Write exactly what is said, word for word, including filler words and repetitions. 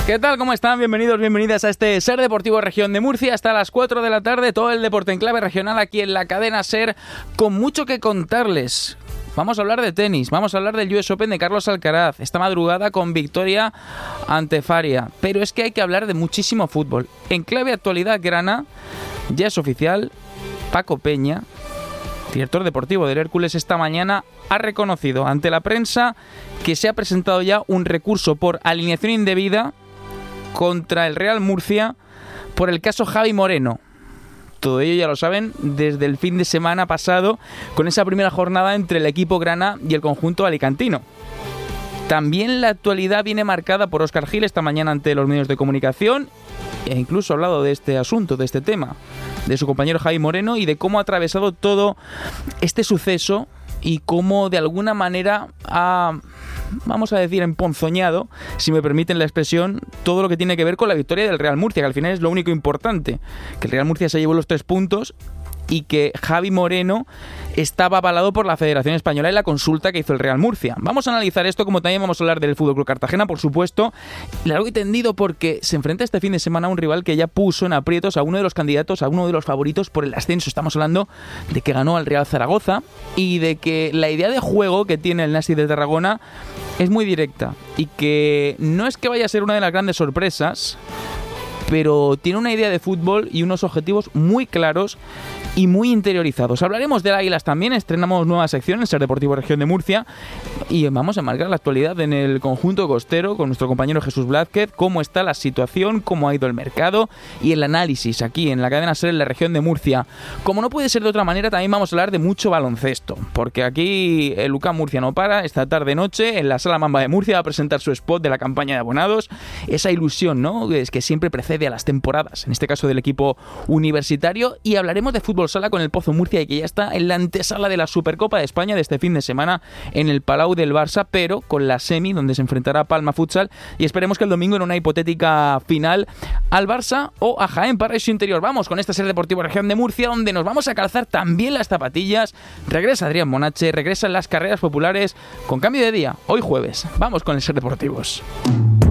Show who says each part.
Speaker 1: ¿Qué tal? ¿Cómo están? Bienvenidos, bienvenidas a este SER Deportivo Región de Murcia. Hasta las cuatro de la tarde, todo el deporte en clave regional aquí en la cadena SER, con mucho que contarles. Vamos a hablar de tenis, vamos a hablar del U S Open de Carlos Alcaraz, esta madrugada con victoria ante Faria. Pero es que hay que hablar de muchísimo fútbol. En clave actualidad grana, ya es oficial, Paco Peña, director deportivo del Hércules, esta mañana ha reconocido ante la prensa que se ha presentado ya un recurso por alineación indebida contra el Real Murcia por el caso Javi Moreno. Todo ello ya lo saben desde el fin de semana pasado, con esa primera jornada entre el equipo grana y el conjunto alicantino. También la actualidad viene marcada por Óscar Gil esta mañana ante los medios de comunicación, e incluso ha hablado de este asunto, de este tema, de su compañero Javi Moreno y de cómo ha atravesado todo este suceso y cómo de alguna manera ha, vamos a decir, emponzoñado, si me permiten la expresión, todo lo que tiene que ver con la victoria del Real Murcia, que al final es lo único importante, que el Real Murcia se llevó los tres puntos y que Javi Moreno estaba avalado por la Federación Española en la consulta que hizo el Real Murcia. Vamos a analizar esto, como también vamos a hablar del F C Cartagena, por supuesto, largo y tendido, porque se enfrenta este fin de semana a un rival que ya puso en aprietos a uno de los candidatos, a uno de los favoritos por el ascenso. Estamos hablando de que ganó al Real Zaragoza y de que la idea de juego que tiene el Nasi de Tarragona es muy directa y que no es que vaya a ser una de las grandes sorpresas, pero tiene una idea de fútbol y unos objetivos muy claros y muy interiorizados. Hablaremos del Águilas también, estrenamos nueva sección en SER Deportivo Región de Murcia y vamos a marcar la actualidad en el conjunto costero con nuestro compañero Jesús Blázquez, cómo está la situación, cómo ha ido el mercado y el análisis aquí en la cadena SER en la Región de Murcia. Como no puede ser de otra manera, también vamos a hablar de mucho baloncesto, porque aquí el U C A M Murcia no para. Esta tarde-noche en la Sala Mamba de Murcia va a presentar su spot de la campaña de abonados, esa ilusión, ¿no?, es que siempre precede a las temporadas, en este caso del equipo universitario, y hablaremos de fútbol sala con el Pozo Murcia, y que ya está en la antesala de la Supercopa de España de este fin de semana en el Palau del Barça, pero con la semi donde se enfrentará Palma Futsal, y esperemos que el domingo en una hipotética final al Barça o a Jaén Paraíso Interior. Vamos con este SER Deportivo Región de Murcia, donde nos vamos a calzar también las zapatillas. Regresa Adrián Monache, regresan las carreras populares con cambio de día, hoy jueves. Vamos con el SER Deportivos.